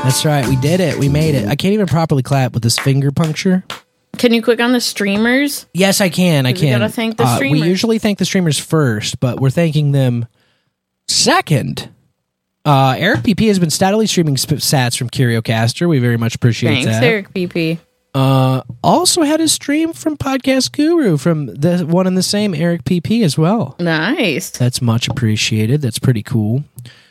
That's right. We did it. We made it. I can't even properly clap with this finger puncture. Can you click on the streamers? Yes, I can. I can. We gotta thank the streamers. We usually thank the streamers first, but we're thanking them second. Eric PP has been steadily streaming sats from CurioCaster. We very much appreciate that. Thanks, Eric PP. Also had a stream from Podcast Guru from the one and the same Eric PP as well. Nice. That's much appreciated. That's pretty cool.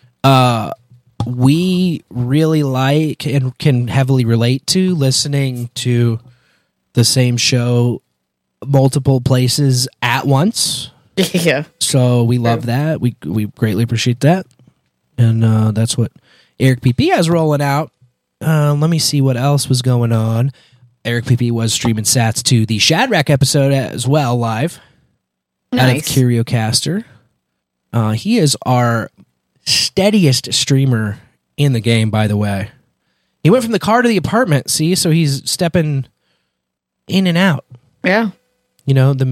We really like and can heavily relate to listening to the same show multiple places at once. Yeah. So we love that. We greatly appreciate that. And that's what Eric PP has rolling out. Let me see what else was going on. Eric PP was streaming sats to the Shadrack episode as well, live. Nice. Out of CurioCaster. He is our steadiest streamer in the game, by the way. He went from the car to the apartment, see? So he's stepping in and out. Yeah. You know, the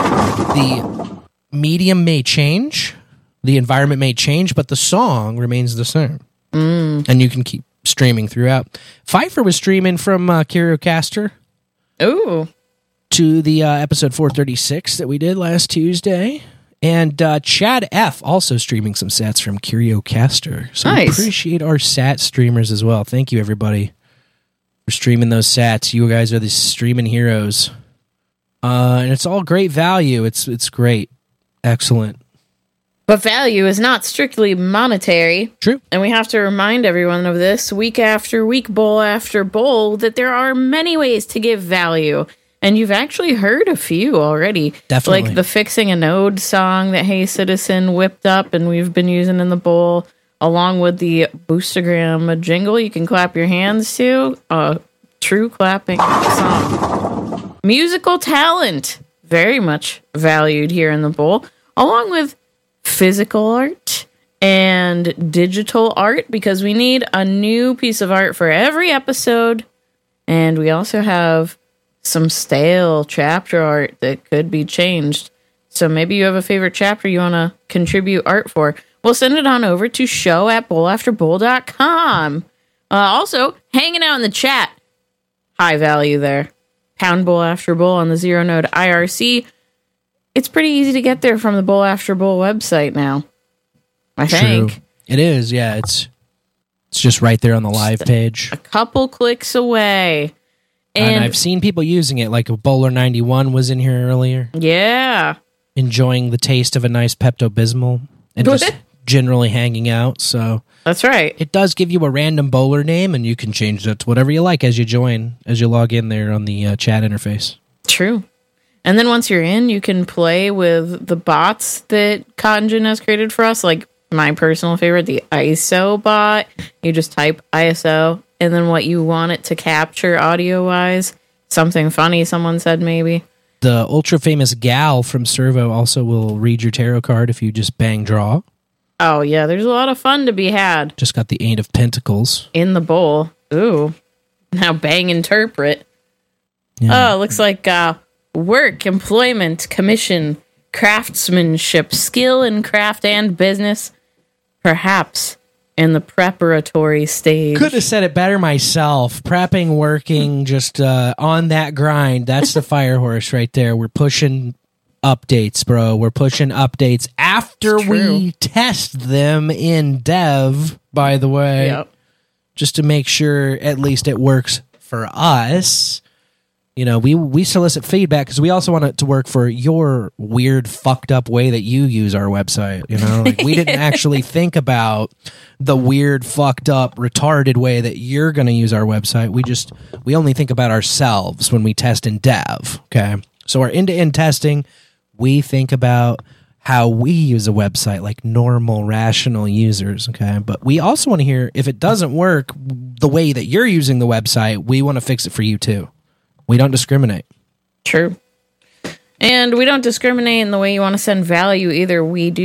medium may change, the environment may change, but the song remains the same. And you can keep streaming throughout. Pfeiffer was streaming from CurioCaster. Ooh. To the episode 436 that we did last Tuesday. And Chad F. also streaming some sats from CurioCaster. So nice. We appreciate our sat streamers as well. Thank you, everybody, for streaming those sats. You guys are the streaming heroes. And it's all great value. It's great. Excellent. But value is not strictly monetary. True. And we have to remind everyone of this week after week, bowl after bowl, that there are many ways to give value. And you've actually heard a few already. Definitely. Like the Fixing a Node song that Hey Citizen whipped up and we've been using in the bowl, along with the Boostagram jingle you can clap your hands to. True clapping song. Musical talent, very much valued here in the bowl, along with physical art and digital art, because we need a new piece of art for every episode. And we also have some stale chapter art that could be changed. So maybe you have a favorite chapter you want to contribute art for. We'll send it on over to show@bowlafterbowl.com. Also, hanging out in the chat. High value there. Pound Bowl After Bowl on the Zero Node IRC. It's pretty easy to get there from the Bowl After Bowl website now, I think. True. It is, yeah. It's just right there on the live page. A couple clicks away. And I've seen people using it, like Bowler91 was in here earlier. Yeah. Enjoying the taste of a nice Pepto-Bismol and just generally hanging out. So that's right. It does give you a random bowler name, and you can change that to whatever you like as you join, as you log in there on the chat interface. True. And then once you're in, you can play with the bots that Cotton Gin has created for us, like my personal favorite, the ISO bot. You just type ISO, and then what you want it to capture audio-wise. Something funny someone said, maybe. The ultra-famous Gal from Servo also will read your tarot card if you just bang draw. Oh, yeah, there's a lot of fun to be had. Just got the 8 of Pentacles. In the bowl. Ooh. Now bang interpret. Yeah. Oh, looks like work, employment, commission, craftsmanship, skill in craft and business. Perhaps in the preparatory stage. Could have said it better myself. Prepping, working, just on that grind. That's the fire horse right there. We're pushing updates, bro. We're pushing updates after we test them in dev, by the way. Yep. Just to make sure at least it works for us. You know, we solicit feedback because we also want it to work for your weird, fucked up way that you use our website. You know, like we didn't actually think about the weird, fucked up, retarded way that you're going to use our website. We only think about ourselves when we test in dev. Okay. So our end-to-end testing, we think about how we use a website like normal, rational users. Okay. But we also want to hear if it doesn't work the way that you're using the website, we want to fix it for you too. We don't discriminate. True. And we don't discriminate in the way you want to send value either. We do